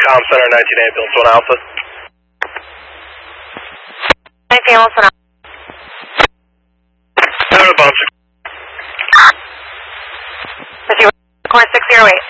Com Center 19 Ambulance 1 Alpha. 19 Ambulance 1 Alpha. No, no, bomb. With you, Course 608.